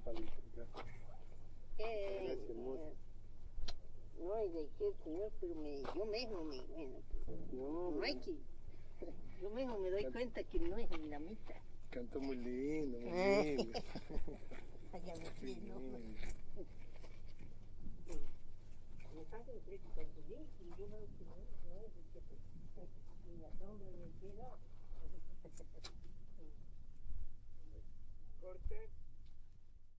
palito. Gracias, hermosa. No hay de qué, señor, pero yo mismo bueno, no hay que... Yo mismo me doy cuenta que no es dinamita. Cantó muy lindo, muy lindo. Allá me frío. Me pasa el precio con tu link y yo veo que no es de que ni la sombra ni el pelo. Corte.